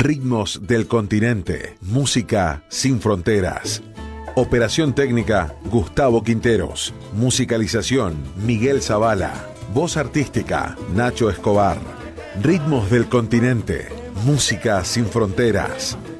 Ritmos del Continente, música sin fronteras. Operación técnica, Gustavo Quinteros. Musicalización, Miguel Zavala. Voz artística, Nacho Escobar. Ritmos del Continente, música sin fronteras.